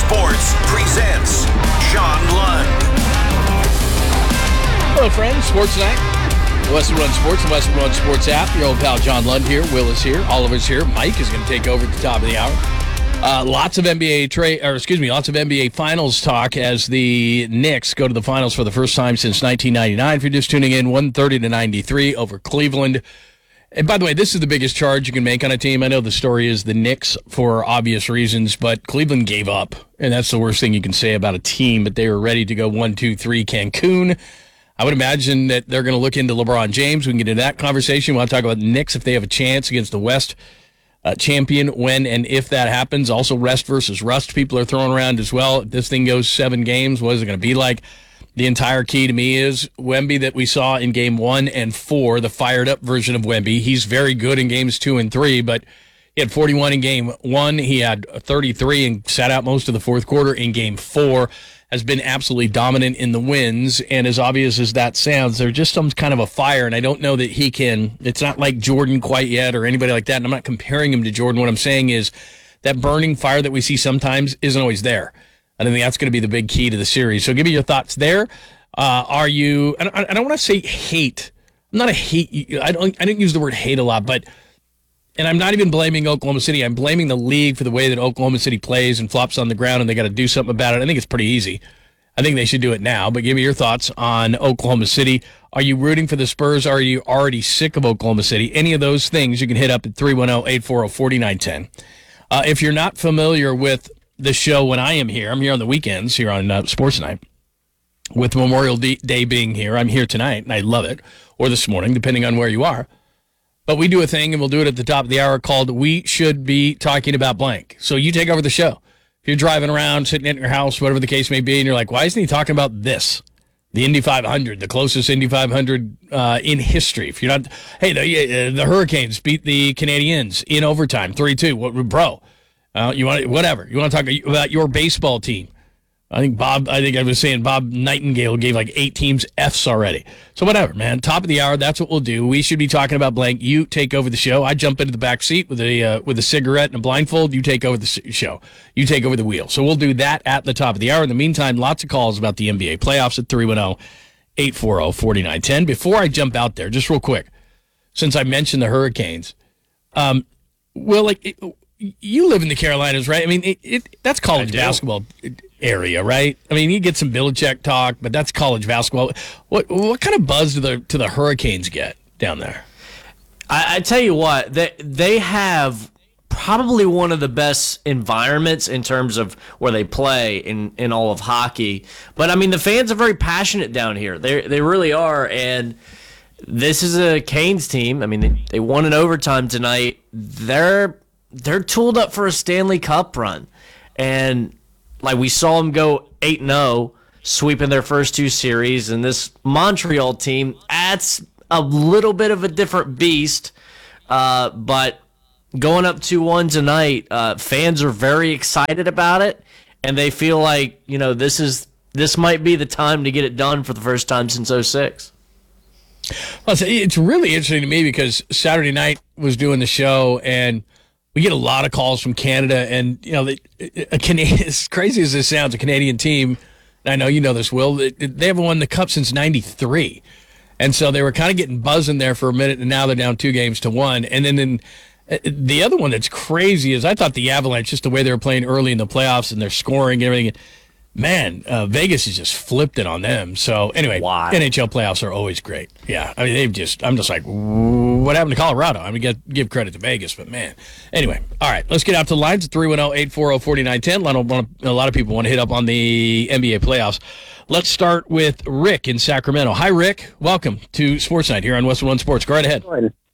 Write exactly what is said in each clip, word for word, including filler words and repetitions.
Sports presents John Lund. Hello, friends. Sports Night. Western Run Sports and Western Run Sports app. Your old pal John Lund here. Will is here. Oliver's here. Mike is going to take over at the top of the hour. Uh, lots of N B A trade, or excuse me, lots of N B A Finals talk as the Knicks go to the Finals for the first time since nineteen ninety-nine. If you're just tuning in, one thirty to ninety-three over Cleveland. And by the way, this is the biggest charge you can make on a team. I know the story is the Knicks for obvious reasons, but Cleveland gave up, and that's the worst thing you can say about a team. But they were ready to go one, two, three, Cancun. I would imagine that they're going to look into LeBron James. We can get into that conversation. We want to talk about the Knicks if they have a chance against the West uh, champion, when and if that happens. Also, rest versus rust people are throwing around as well. If this thing goes seven games, what is it going to be like? The entire key to me is Wemby that we saw in game one and four, the fired-up version of Wemby. He's very good in games two and three, but he had forty-one in game one. He had thirty-three and sat out most of the fourth quarter in game four. Has been absolutely dominant in the wins, and as obvious as that sounds, there's just some kind of a fire, and I don't know that he can. It's not like Jordan quite yet or anybody like that, and I'm not comparing him to Jordan. What I'm saying is that burning fire that we see sometimes isn't always there. I think that's going to be the big key to the series. So give me your thoughts there. Uh, are you, I don't, I don't want to say hate. I'm not a hate. I don't, I didn't use the word hate a lot, but, and I'm not even blaming Oklahoma City. I'm blaming the league for the way that Oklahoma City plays and flops on the ground, and they got to do something about it. I think it's pretty easy. I think they should do it now, but give me your thoughts on Oklahoma City. Are you rooting for the Spurs? Are you already sick of Oklahoma City? Any of those things, you can hit up at three one zero, eight four zero, four nine one zero. Uh, if you're not familiar with the show when I am here, I'm here on the weekends here on uh, Sports Night. With Memorial D- Day being here, I'm here tonight, and I love it, or this morning, depending on where you are. But we do a thing, and we'll do it at the top of the hour, called We Should Be Talking About Blank. So you take over the show. If you're driving around, sitting in your house, whatever the case may be, and you're like, why isn't he talking about this? The Indy five hundred, the closest Indy five hundred uh, in history. If you're not, hey, the, uh, the Hurricanes beat the Canadiens in overtime, three two. What, bro? Uh, you want whatever you want to talk about your baseball team. I think Bob. I think I was saying Bob Nightingale gave like eight teams F's already. So whatever, man. Top of the hour. That's what we'll do. We should be talking about blank. You take over the show. I jump into the back seat with a uh, with a cigarette and a blindfold. You take over the show. You take over the wheel. So we'll do that at the top of the hour. In the meantime, lots of calls about the N B A playoffs at three one zero, eight four zero, four nine one zero. Before I jump out there, just real quick, since I mentioned the Hurricanes, um, well, like. It, you live in the Carolinas, right? I mean, it, it that's college basketball area, right? I mean, you get some Belichick talk, but that's college basketball. What what kind of buzz do the to the Hurricanes get down there? I, I tell you what, they they have probably one of the best environments in terms of where they play in, in all of hockey. But I mean, the fans are very passionate down here. They they really are, and this is a Canes team. I mean, they, they won in overtime tonight. They're They're tooled up for a Stanley Cup run. And like we saw them go eight and oh, sweeping their first two series. And this Montreal team, that's a little bit of a different beast. Uh, but going up two one tonight, uh, fans are very excited about it. And they feel like, you know, this is this might be the time to get it done for the first time since oh six. Well, it's really interesting to me because Saturday night was doing the show, and we get a lot of calls from Canada, and you know, they, a Canadian, as crazy as this sounds, a Canadian team. And I know you know this, Will. They, they haven't won the Cup since ninety-three, and so they were kind of getting buzzing there for a minute, and now they're down two games to one. And then, then the other one that's crazy is I thought the Avalanche, just the way they were playing early in the playoffs and their scoring and everything. Man, uh, Vegas has just flipped it on them. So anyway, wow. N H L playoffs are always great. Yeah, I mean they've just. I'm just like, what happened to Colorado? I mean, get, give credit to Vegas, but man. Anyway, all right, let's get out to the lines at three one zero, eight four zero, four nine one zero. A lot of people want to hit up on the N B A playoffs. Let's start with Rick in Sacramento. Hi, Rick. Welcome to Sports Night here on Western One Sports. Go right ahead.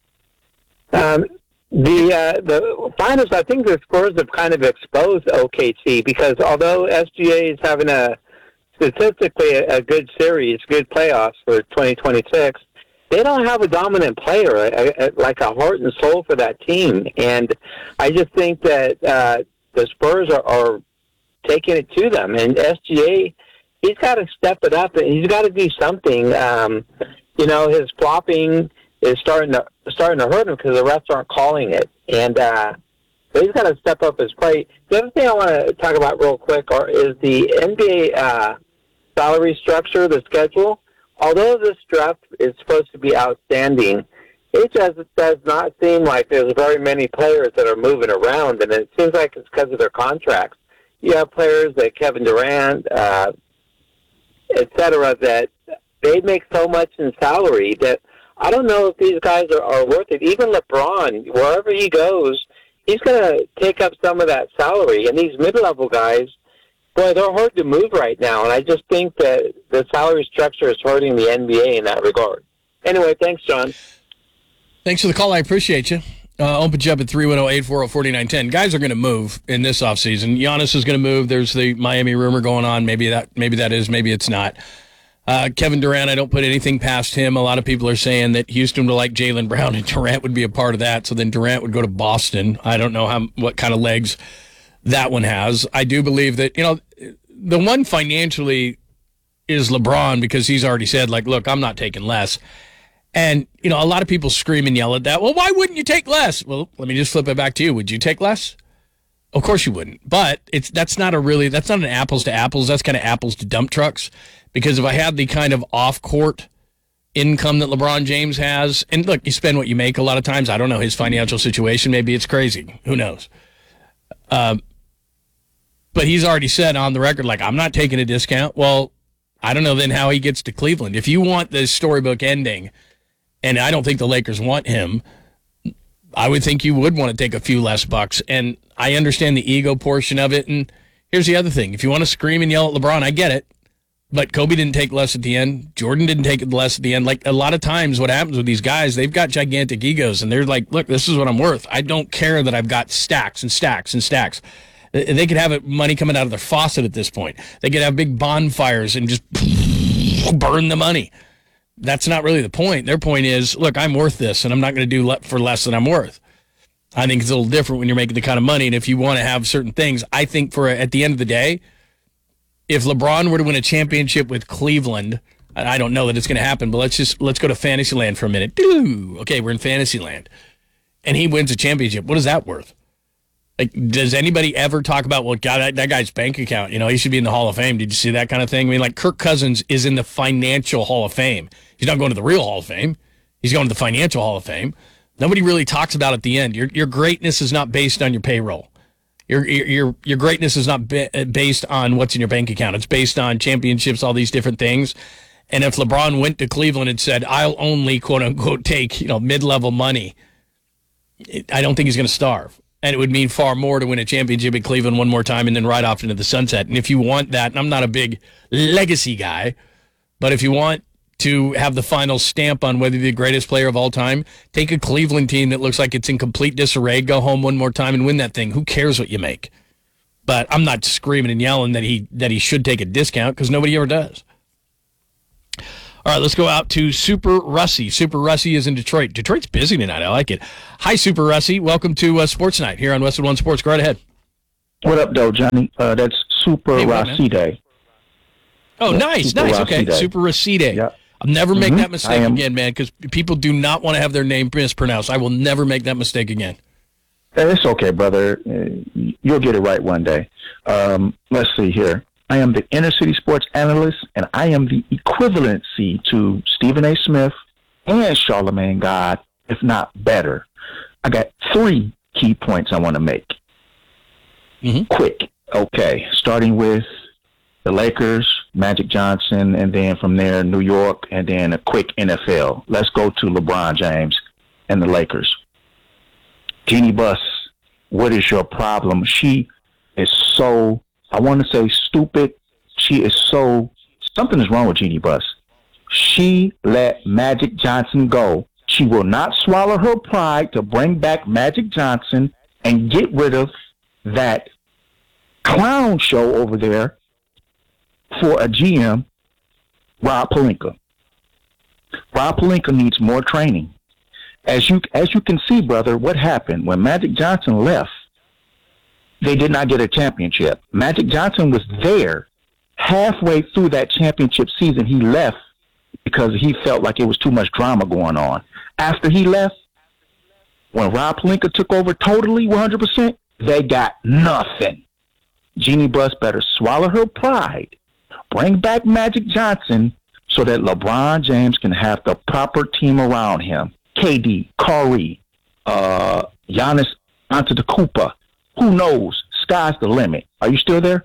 Um, The uh, the finals, I think the Spurs have kind of exposed O K C because although S G A is having a statistically a, a good series, good playoffs for twenty twenty-six, they don't have a dominant player, a, a, like a heart and soul for that team. And I just think that uh, the Spurs are, are taking it to them. And S G A, he's got to step it up, and he's got to do something. Um, you know, his flopping is starting to starting to hurt him because the refs aren't calling it. And uh, So he's got to step up his play. The other thing I want to talk about real quick are, is the N B A uh, salary structure, the schedule. Although this draft is supposed to be outstanding, it just does not seem like there's very many players that are moving around, and it seems like it's because of their contracts. You have players like Kevin Durant, uh, et cetera, that they make so much in salary that I don't know if these guys are, are worth it. Even LeBron, wherever he goes, he's going to take up some of that salary. And these mid-level guys, boy, they're hard to move right now. And I just think that the salary structure is hurting the N B A in that regard. Anyway, thanks, John. Thanks for the call. I appreciate you. Uh, open you up at three one zero, eight four zero, four nine one zero. Guys are going to move in this offseason. Giannis is going to move. There's the Miami rumor going on. Maybe that maybe that is, maybe it's not. Uh, Kevin Durant, I don't put anything past him. A lot of people are saying that Houston would like Jaylen Brown and Durant would be a part of that. So then Durant would go to Boston. I don't know how what kind of legs that one has. I do believe that, you know, the one financially is LeBron because he's already said, like, look, I'm not taking less. And, you know, a lot of people scream and yell at that. Well, why wouldn't you take less? Well, let me just flip it back to you. Would you take less? Of course you wouldn't. But it's that's not a really, that's not an apples to apples. That's kind of apples to dump trucks. Because if I had the kind of off-court income that LeBron James has, and look, you spend what you make a lot of times. I don't know his financial situation. Maybe it's crazy. Who knows? Um, but he's already said on the record, like, I'm not taking a discount. Well, I don't know then how he gets to Cleveland. If you want the storybook ending, and I don't think the Lakers want him, I would think you would want to take a few less bucks. And I understand the ego portion of it. And here's the other thing. If you want to scream and yell at LeBron, I get it. But Kobe didn't take less at the end. Jordan didn't take less at the end. Like, a lot of times what happens with these guys, they've got gigantic egos, and they're like, look, this is what I'm worth. I don't care that I've got stacks and stacks and stacks. They could have money coming out of their faucet at this point. They could have big bonfires and just burn the money. That's not really the point. Their point is, look, I'm worth this, and I'm not going to do le- for less than I'm worth. I think it's a little different when you're making the kind of money, and if you want to have certain things, I think for at the end of the day, if LeBron were to win a championship with Cleveland, I don't know that it's going to happen, but let's just let's go to Fantasyland for a minute. Okay, we're in Fantasyland, and he wins a championship. What is that worth? Like, does anybody ever talk about, well, God, that, that guy's bank account, you know, he should be in the Hall of Fame. Did you see that kind of thing? I mean, like, Kirk Cousins is in the financial Hall of Fame. He's not going to the real Hall of Fame. He's going to the financial Hall of Fame. Nobody really talks about at the end. Your your greatness is not based on your payroll. Your your your greatness is not based on what's in your bank account. It's based on championships, all these different things. And if LeBron went to Cleveland and said, "I'll only quote unquote take you know mid level money," it, I don't think he's going to starve. And it would mean far more to win a championship in Cleveland one more time and then ride off into the sunset. And if you want that, and I'm not a big legacy guy, but if you want to have the final stamp on whether you're the greatest player of all time, take a Cleveland team that looks like it's in complete disarray, go home one more time and win that thing. Who cares what you make? But I'm not screaming and yelling that he that he should take a discount because nobody ever does. All right, let's go out to Super Russie. Super Russie is in Detroit. Detroit's busy tonight. I like it. Hi, Super Russie. Welcome to uh, Sports Night here on Westwood One Sports. Go right ahead. What up, though, Johnny? Uh, that's Super Hey, Russie Day. Oh, nice, Super nice. Russie Okay, Day. Super Russie Day. Yep. I'll never make Mhm. that I mistake am- again, man, because people do not want to have their name mispronounced. I will never make that mistake again. Hey, It's okay, brother. Uh, You'll get it right one day. Um, let's see here. I am the Inner City Sports Analyst, and I am the equivalency to Stephen A. Smith and Charlamagne God, if not better. I got three key points I want to make. Mhm. Quick. Okay, starting with the Lakers, Magic Johnson, and then from there, New York, and then a quick N F L. Let's go to LeBron James and the Lakers. Jeannie Buss, what is your problem? She is so, I want to say stupid. She is so, something is wrong with Jeannie Buss. She let Magic Johnson go. She will not swallow her pride to bring back Magic Johnson and get rid of that clown show over there for a G M, Rob Pelinka. Rob Pelinka needs more training. As you as you can see, brother, what happened when Magic Johnson left? They did not get a championship. Magic Johnson was there halfway through that championship season. He left because he felt like it was too much drama going on. After he left, when Rob Pelinka took over totally one hundred percent, They got nothing. Jeannie Buss better swallow her pride, bring back Magic Johnson so that LeBron James can have the proper team around him. K D, Curry, uh, Giannis Antetokounmpo. Who knows? Sky's the limit. Are you still there?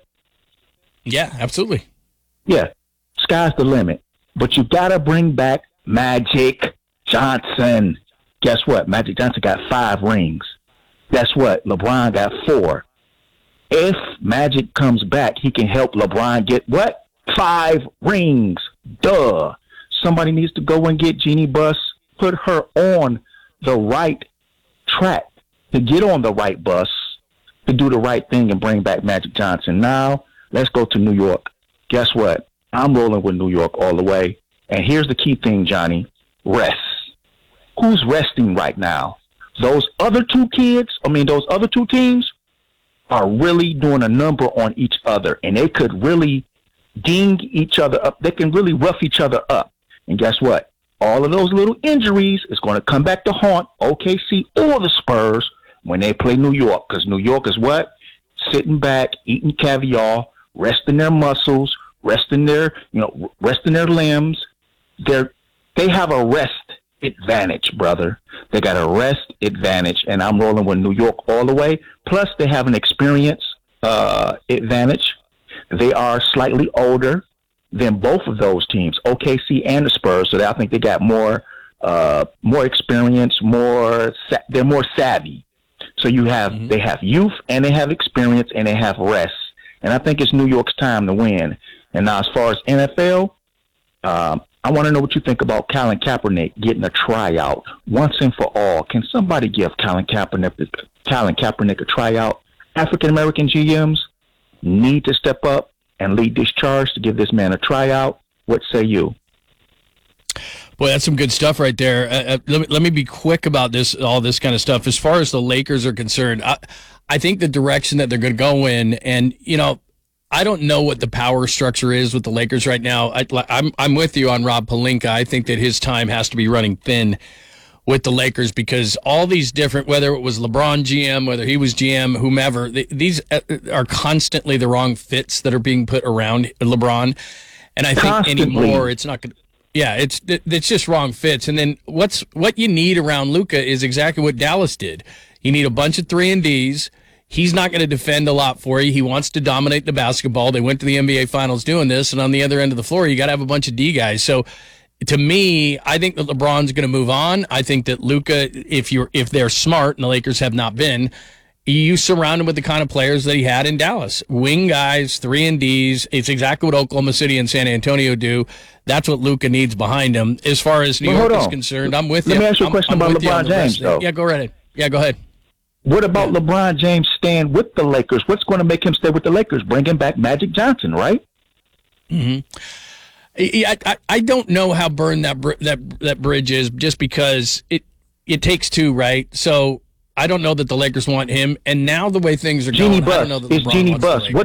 Yeah, absolutely. Yeah, sky's the limit. But you got to bring back Magic Johnson. Guess what? Magic Johnson got five rings. Guess what? LeBron got four. If Magic comes back, he can help LeBron get what? Five rings. Duh. Somebody needs to go and get Jeannie Buss, put her on the right track, to get on the right bus, to do the right thing and bring back Magic Johnson. Now, let's go to New York. Guess what? I'm rolling with New York all the way. And here's the key thing, Johnny. Rest. Who's resting right now? Those other two kids, I mean, those other two teams are really doing a number on each other. And they could really ding each other up. They can really rough each other up. And guess what? All of those little injuries is going to come back to haunt O K C or the Spurs when they play New York. Because New York is what? Sitting back, eating caviar, resting their muscles, resting their, you know, resting their limbs. They're, they have a rest advantage, brother. They got a rest advantage, and I'm rolling with New York all the way. Plus, they have an experience uh, advantage. They are slightly older than both of those teams, O K C and the Spurs. So I think they got more, uh, more experience, more. Sa- they're more savvy. So you have mm-hmm. they have youth and they have experience and they have rest. And I think it's New York's time to win. And now, as far as N F L, um, I want to know what you think about Colin Kaepernick getting a tryout once and for all. Can somebody give Colin Kaepernick, Colin Kaepernick a tryout? African American G Ms need to step up and lead this charge to give this man a tryout. What say you? Boy, that's some good stuff right there. Uh, uh, let me let me be quick about this, all this kind of stuff. As far as the Lakers are concerned, I, I think the direction that they're going to go in, and you know, I don't know what the power structure is with the Lakers right now. I, I'm I'm with you on Rob Pelinka. I think that his time has to be running thin with the Lakers because all these different, whether it was LeBron G M, whether he was G M, whomever, they, these are constantly the wrong fits that are being put around LeBron. And I think Constantly. anymore it's not going to. Yeah, it's it's just wrong fits. And then what's what you need around Luka is exactly what Dallas did. You need a bunch of three and Ds. He's not going to defend a lot for you. He wants to dominate the basketball. They went to the N B A Finals doing this, and on the other end of the floor, you got to have a bunch of D guys. So, to me, I think that LeBron's going to move on. I think that Luka, if you're if they're smart, and the Lakers have not been, you surround him with the kind of players that he had in Dallas. Wing guys, three and Ds. It's exactly what Oklahoma City and San Antonio do. That's what Luka needs behind him. As far as New well, York is concerned, I'm with Let you. me ask you a I'm, question I'm about with you on LeBron the rest James, of it. though. Yeah, go right ahead. Yeah, go ahead. What about Yeah. LeBron James staying with the Lakers? What's going to make him stay with the Lakers? Bringing back Magic Johnson, right? Mm-hmm. I, I, I don't know how burned that br- that that bridge is, just because it it takes two, right? So I don't know that the Lakers want him, and now the way things are Jeannie going, I Buss. don't know that It's LeBron Jeannie wants the Buss. Lakers. What